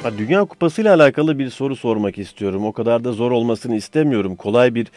Dünya Kupası ile alakalı bir soru sormak istiyorum. O kadar da zor olmasını istemiyorum. Kolay bir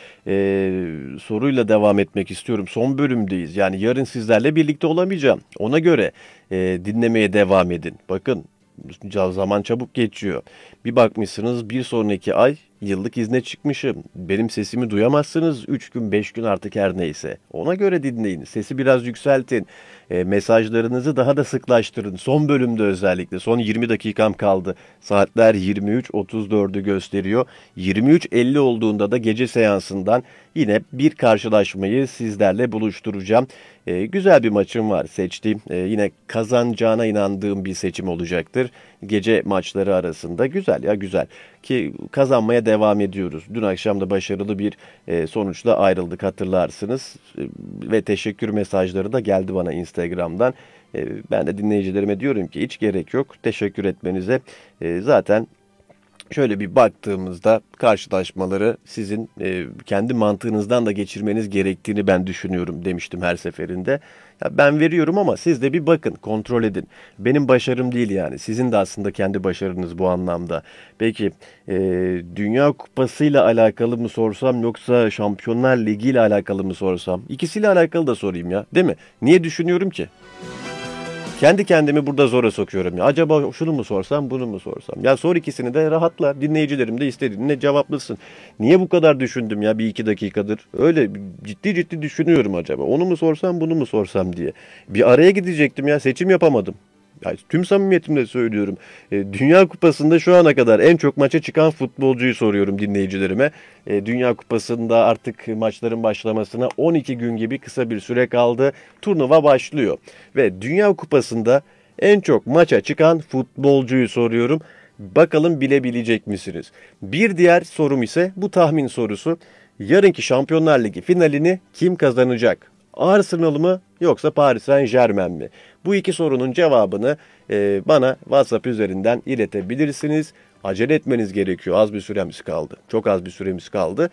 soruyla devam etmek istiyorum. Son bölümdeyiz. Yani yarın sizlerle birlikte olamayacağım. Ona göre dinlemeye devam edin. Bakın zaman çabuk geçiyor. Bir bakmışsınız bir sonraki ay yıllık izne çıkmışım. Benim sesimi duyamazsınız 3 gün 5 gün artık her neyse. Ona göre dinleyin. Sesi biraz yükseltin. Mesajlarınızı daha da sıklaştırın. Son bölümde özellikle son 20 dakikam kaldı. Saatler 23.34'ü gösteriyor. 23.50 olduğunda da gece seansından yine bir karşılaşmayı sizlerle buluşturacağım. Güzel bir maçım var seçtiğim. Yine kazanacağına inandığım bir seçim olacaktır. Gece maçları arasında güzel ya güzel. Ki kazanmaya devam ediyoruz. Dün akşam da başarılı bir sonuçla ayrıldık hatırlarsınız. Ve teşekkür mesajları da geldi bana Instagram'dan. Ben de dinleyicilerime diyorum ki hiç gerek yok teşekkür etmenize. Zaten şöyle bir baktığımızda karşılaşmaları sizin kendi mantığınızdan da geçirmeniz gerektiğini ben düşünüyorum demiştim her seferinde. Ya ben veriyorum ama siz de bir bakın, kontrol edin. Benim başarım değil yani. Sizin de aslında kendi başarınız bu anlamda. Peki e, Dünya Kupası ile alakalı mı sorsam yoksa Şampiyonlar Ligi ile alakalı mı sorsam? İkisiyle alakalı da sorayım ya, değil mi? Niye düşünüyorum ki? Kendi kendimi burada zora sokuyorum ya. Acaba şunu mu sorsam, bunu mu sorsam? Ya sor ikisini de rahatla. Dinleyicilerim de istediğinde cevaplasın. Niye bu kadar düşündüm ya bir iki dakikadır? Öyle ciddi ciddi düşünüyorum acaba. Onu mu sorsam, bunu mu sorsam diye. Bir araya gidecektim ya seçim yapamadım. Ya tüm samimiyetimle söylüyorum. Dünya Kupası'nda şu ana kadar en çok maça çıkan futbolcuyu soruyorum dinleyicilerime. Dünya Kupası'nda artık maçların başlamasına 12 gün gibi kısa bir süre kaldı. Turnuva başlıyor. Ve Dünya Kupası'nda en çok maça çıkan futbolcuyu soruyorum. Bakalım bilebilecek misiniz? Bir diğer sorum ise bu tahmin sorusu. Yarınki Şampiyonlar Ligi finalini kim kazanacak? Arsenal mı yoksa Paris Saint-Germain mi? Bu iki sorunun cevabını bana WhatsApp üzerinden iletebilirsiniz. Acele etmeniz gerekiyor. Az bir süremiz kaldı. Çok az bir süremiz kaldı.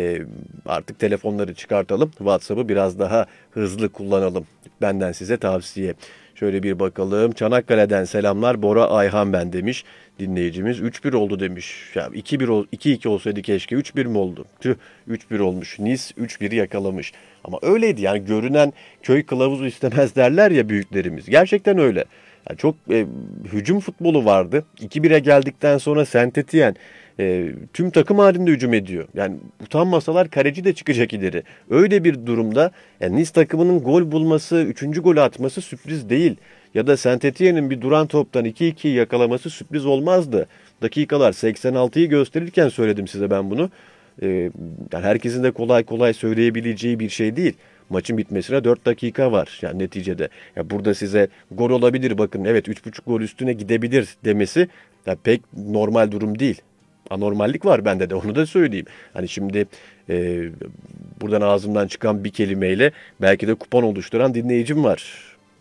Artık telefonları çıkartalım. WhatsApp'ı biraz daha hızlı kullanalım. Benden size tavsiye. Şöyle bir bakalım. Çanakkale'den selamlar. Bora Ayhan ben demiş dinleyicimiz. 3-1 oldu demiş. Ya 2-2 olsaydı keşke. 3-1 mi oldu? Tüh 3-1 olmuş. Nice 3-1'i yakalamış. Ama öyleydi yani görünen köy kılavuzu istemez derler ya büyüklerimiz. Gerçekten öyle. Yani çok hücum futbolu vardı. 2-1'e geldikten sonra Saint Etienne tüm takım halinde hücum ediyor. Yani utanmasalar kaleci de çıkacak ileri. Öyle bir durumda yani Nice takımının gol bulması, 3. golü atması sürpriz değil. Ya da Saint Etienne'in bir duran toptan 2-2'yi yakalaması sürpriz olmazdı. Dakikalar 86'yı gösterirken söyledim size ben bunu. E, Yani herkesin de kolay kolay söyleyebileceği bir şey değil. Maçın bitmesine 4 dakika var yani neticede. Ya burada size gol olabilir bakın evet 3,5 gol üstüne gidebilir demesi ya pek normal durum değil. Anormallik var bende de onu da söyleyeyim. Hani şimdi e, buradan ağzımdan çıkan bir kelimeyle belki de kupon oluşturan dinleyicim var.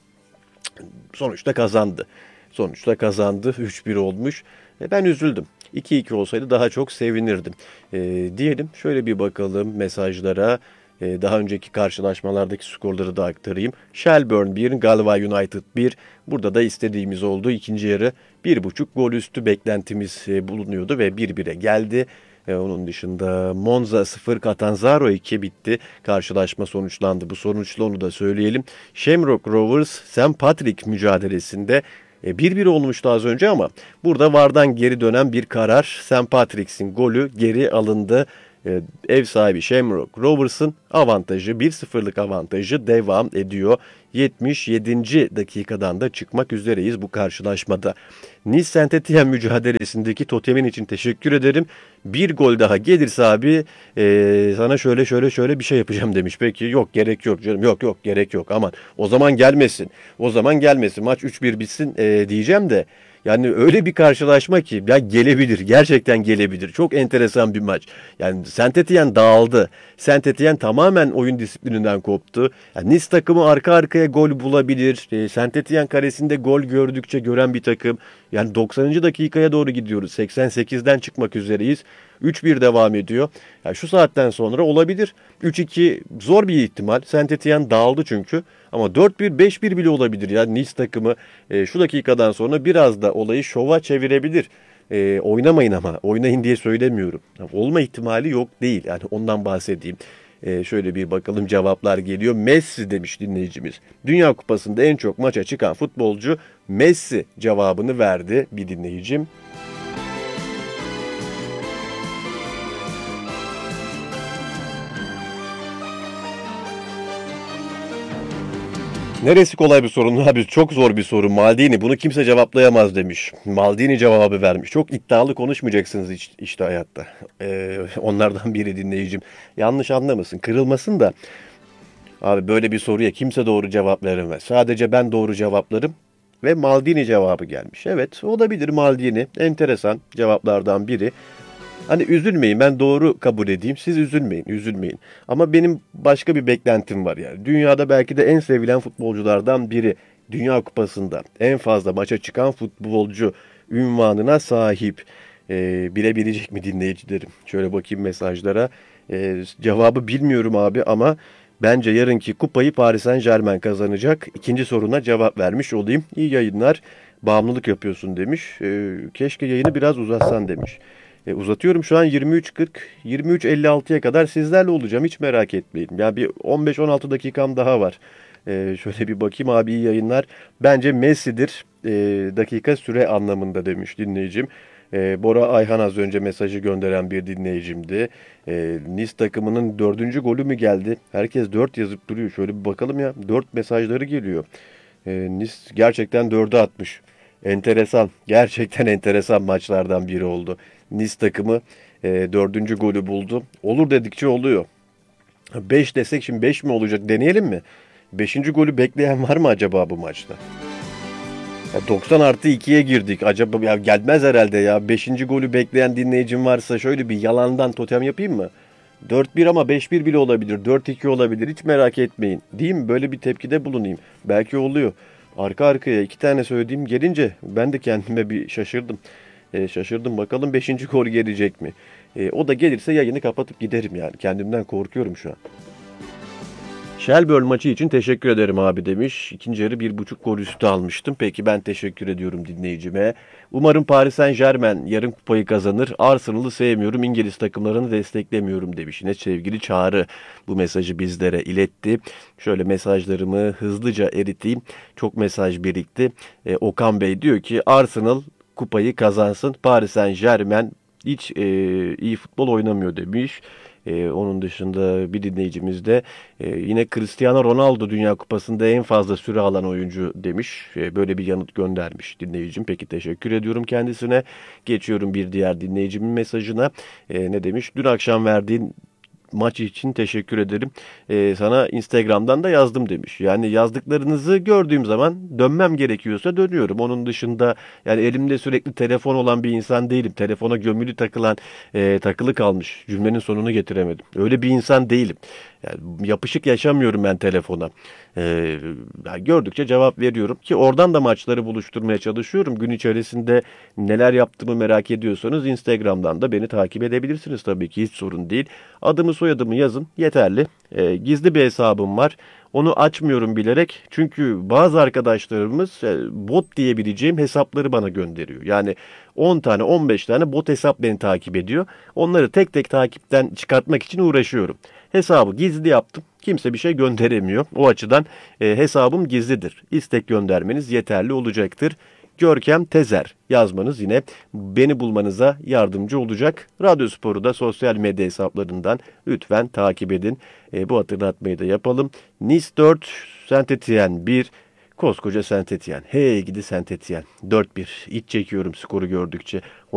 Sonuçta kazandı. Sonuçta kazandı. 3-1 olmuş. Ben üzüldüm. 2-2 olsaydı daha çok sevinirdim. Diyelim şöyle bir bakalım mesajlara. Daha önceki karşılaşmalardaki skorları da aktarayım. Shelbourne 1, Galway United 1. Burada da istediğimiz oldu. İkinci yarı 1,5 gol üstü beklentimiz bulunuyordu ve 1-1'e geldi. Onun dışında Monza 0, Catanzaro 2 bitti. Karşılaşma sonuçlandı. Bu sonuçla onu da söyleyelim. Shamrock Rovers St. Patrick mücadelesinde 1-1 olmuştu az önce ama burada VAR'dan geri dönen bir karar. St. Patrick's'in golü geri alındı. Ev sahibi Shamrock Rovers'ın avantajı 1-0'lık avantajı devam ediyor. 77. dakikadan da çıkmak üzereyiz bu karşılaşmada. Nice Saint Etienne mücadelesindeki totemin için teşekkür ederim. Bir gol daha gelirse abi sana şöyle bir şey yapacağım demiş. Peki yok gerek yok canım yok gerek yok aman o zaman gelmesin. O zaman gelmesin maç 3-1 bitsin diyeceğim de. Yani öyle bir karşılaşma ki ya gelebilir. Gerçekten gelebilir. Çok enteresan bir maç. Yani Saint Etienne dağıldı. Saint Etienne tamamen oyun disiplininden koptu. Yani Nice takımı arka arkaya gol bulabilir. Saint Etienne karesinde gol gördükçe gören bir takım. Yani 90. dakikaya doğru gidiyoruz. 88'den çıkmak üzereyiz. 3-1 devam ediyor. Yani şu saatten sonra olabilir. 3-2 zor bir ihtimal. Saint Etienne dağıldı çünkü. Ama 4-1, 5-1 bile olabilir. Yani Nice takımı şu dakikadan sonra biraz da olayı şova çevirebilir. Oynamayın ama oynayın diye söylemiyorum. Olma ihtimali yok değil. Yani ondan bahsedeyim. Şöyle bir bakalım cevaplar geliyor. Messi demiş dinleyicimiz. Dünya Kupası'nda en çok maça çıkan futbolcu Messi cevabını verdi bir dinleyicim. Neresi kolay bir sorun abi? Çok zor bir soru. Maldini bunu kimse cevaplayamaz demiş. Maldini cevabı vermiş. Çok iddialı konuşmayacaksınız işte hayatta. Onlardan biri dinleyicim. Yanlış anlamasın, kırılmasın da. Abi böyle bir soruya kimse doğru cevap veremez. Sadece ben doğru cevaplarım ve Maldini cevabı gelmiş. Evet, olabilir Maldini. Enteresan cevaplardan biri. Hani üzülmeyin, ben doğru kabul edeyim. Siz üzülmeyin, üzülmeyin. Ama benim başka bir beklentim var yani. Dünyada belki de en sevilen futbolculardan biri. Dünya Kupası'nda en fazla maça çıkan futbolcu ünvanına sahip. Bilebilecek mi dinleyicilerim? Şöyle bakayım mesajlara. Cevabı bilmiyorum abi ama bence yarınki kupayı Paris Saint-Germain kazanacak. İkinci soruna cevap vermiş olayım. İyi yayınlar. Bağımlılık yapıyorsun demiş. Keşke yayını biraz uzatsan demiş. Uzatıyorum şu an 23.40, 23.56'ya kadar sizlerle olacağım. Hiç merak etmeyin. Ya bir 15-16 dakikam daha var. Şöyle bir bakayım abi, iyi yayınlar. Bence Messi'dir dakika süre anlamında demiş dinleyicim. Bora Ayhan az önce mesajı gönderen bir dinleyicimdi. Nice takımının 4. golü mü geldi? Herkes 4 yazıp duruyor. Şöyle bir bakalım ya. 4 mesajları geliyor. Nice gerçekten 4'e atmış. Enteresan. Gerçekten enteresan maçlardan biri oldu. Nice takımı 4. golü buldu. Olur dedikçe oluyor. 5 desek şimdi 5 mi olacak, deneyelim mi? 5. golü bekleyen var mı acaba bu maçta? Ya 90+2'ye girdik. Acaba ya gelmez herhalde ya. 5. golü bekleyen dinleyicim varsa şöyle bir yalandan totem yapayım mı? 4-1 ama 5-1 bile olabilir. 4-2 olabilir. Hiç merak etmeyin. Değil mi? Böyle bir tepkide bulunayım. Belki oluyor. Arka arkaya 2 tane söylediğim gelince ben de kendime bir şaşırdım. Şaşırdım. Bakalım 5. gol gelecek mi? O da gelirse yayını kapatıp giderim yani. Kendimden korkuyorum şu an. Shelburne maçı için teşekkür ederim abi demiş. İkinci yarı 1,5 gol üstü almıştım. Peki ben teşekkür ediyorum dinleyicime. Umarım Paris Saint-Germain yarın kupayı kazanır. Arsenal'ı sevmiyorum, İngiliz takımlarını desteklemiyorum demiş. Yine sevgili Çağrı bu mesajı bizlere iletti. Şöyle mesajlarımı hızlıca eriteyim. Çok mesaj birikti. Okan Bey diyor ki Arsenal kupayı kazansın. Paris Saint-Germain hiç iyi futbol oynamıyor demiş. Onun dışında bir dinleyicimiz de yine Cristiano Ronaldo Dünya Kupası'nda en fazla süre alan oyuncu demiş. Böyle bir yanıt göndermiş dinleyicim. Peki teşekkür ediyorum kendisine. Geçiyorum bir diğer dinleyicimin mesajına. Ne demiş? Dün akşam verdiğin maç için teşekkür ederim. Sana Instagram'dan da yazdım demiş. Yani yazdıklarınızı gördüğüm zaman dönmem gerekiyorsa dönüyorum. Onun dışında yani elimde sürekli telefon olan bir insan değilim. Telefona gömülü takılı kalmış. Cümlenin sonunu getiremedim. Öyle bir insan değilim. Yani yapışık yaşamıyorum ben telefona. Yani gördükçe cevap veriyorum ki oradan da maçları buluşturmaya çalışıyorum. Gün içerisinde neler yaptığımı merak ediyorsanız Instagram'dan da beni takip edebilirsiniz tabii ki, hiç sorun değil. Adımı soyadımı yazın yeterli. Gizli bir hesabım var. Onu açmıyorum bilerek çünkü bazı arkadaşlarımız bot diyebileceğim hesapları bana gönderiyor. Yani 10 tane 15 tane bot hesap beni takip ediyor. Onları tek tek takipten çıkartmak için uğraşıyorum. Hesabı gizli yaptım. Kimse bir şey gönderemiyor. O açıdan hesabım gizlidir. İstek göndermeniz yeterli olacaktır. Görkem Tezer yazmanız yine beni bulmanıza yardımcı olacak. Radyospor'u da sosyal medya hesaplarından lütfen takip edin. Bu hatırlatmayı da yapalım. Nice 4, Saint-Étienne 1, koskoca Saint-Étienne. Hey gidi Saint-Étienne 4-1. İç çekiyorum skoru gördükçe.